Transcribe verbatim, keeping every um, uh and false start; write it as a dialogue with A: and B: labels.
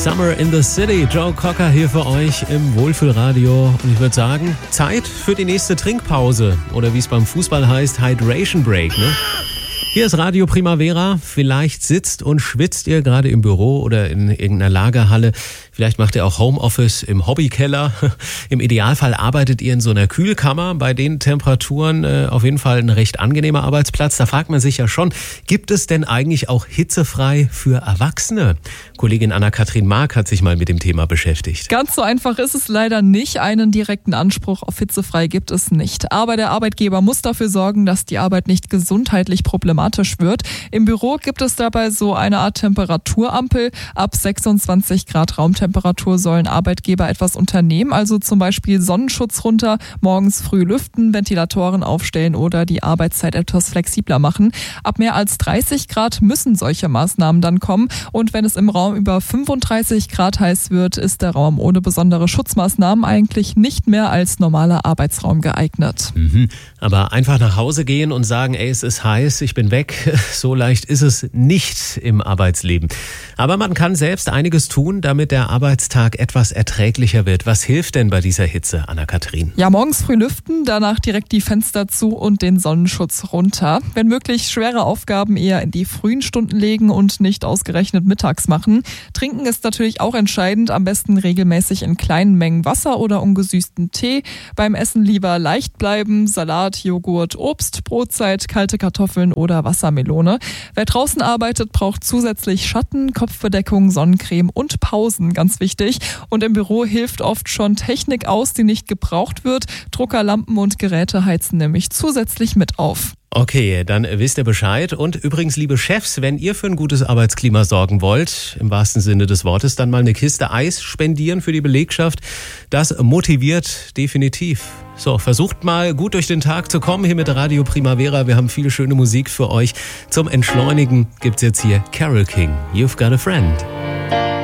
A: Summer in the City. Joe Cocker hier für euch im Wohlfühlradio. Und ich würde sagen, Zeit für die nächste Trinkpause. Oder wie es beim Fußball heißt, Hydration Break, ne? Hier ist Radio Primavera. Vielleicht sitzt und schwitzt ihr gerade im Büro oder in irgendeiner Lagerhalle. Vielleicht macht ihr auch Homeoffice im Hobbykeller. Im Idealfall arbeitet ihr in so einer Kühlkammer. Bei den Temperaturen äh, auf jeden Fall ein recht angenehmer Arbeitsplatz. Da fragt man sich ja schon, gibt es denn eigentlich auch hitzefrei für Erwachsene? Kollegin Anna-Kathrin Mark hat sich mal mit dem Thema beschäftigt.
B: Ganz so einfach ist es leider nicht. Einen direkten Anspruch auf hitzefrei gibt es nicht. Aber der Arbeitgeber muss dafür sorgen, dass die Arbeit nicht gesundheitlich problematisch wird. Im Büro gibt es dabei so eine Art Temperaturampel. Ab sechsundzwanzig Grad Raumtemperatur sollen Arbeitgeber etwas unternehmen, also zum Beispiel Sonnenschutz runter, morgens früh lüften, Ventilatoren aufstellen oder die Arbeitszeit etwas flexibler machen. Ab mehr als dreißig Grad müssen solche Maßnahmen dann kommen. Und wenn es im Raum über fünfunddreißig Grad heiß wird, ist der Raum ohne besondere Schutzmaßnahmen eigentlich nicht mehr als normaler Arbeitsraum geeignet.
A: Mhm. Aber einfach nach Hause gehen und sagen, ey, es ist heiß, ich bin weg, so leicht ist es nicht im Arbeitsleben. Aber man kann selbst einiges tun, damit der Arbeitstag etwas erträglicher wird. Was hilft denn bei dieser Hitze, Anna-Kathrin?
B: Ja, morgens früh lüften, danach direkt die Fenster zu und den Sonnenschutz runter. Wenn möglich, schwere Aufgaben eher in die frühen Stunden legen und nicht ausgerechnet mittags machen. Trinken ist natürlich auch entscheidend, am besten regelmäßig in kleinen Mengen Wasser oder ungesüßten Tee. Beim Essen lieber leicht bleiben, Salat, Joghurt, Obst, Brotzeit, kalte Kartoffeln oder Wassermelone. Wer draußen arbeitet, braucht zusätzlich Schatten, Kopfbedeckung, Sonnencreme und Pausen, ganz wichtig. Und im Büro hilft oft schon Technik aus, die nicht gebraucht wird. Drucker, Lampen und Geräte heizen nämlich zusätzlich mit auf.
A: Okay, dann wisst ihr Bescheid. Und übrigens, liebe Chefs, wenn ihr für ein gutes Arbeitsklima sorgen wollt, im wahrsten Sinne des Wortes, dann mal eine Kiste Eis spendieren für die Belegschaft. Das motiviert definitiv. So, versucht mal gut durch den Tag zu kommen hier mit Radio Primavera. Wir haben viele schöne Musik für euch. Zum Entschleunigen gibt's jetzt hier Carole King, You've Got a Friend.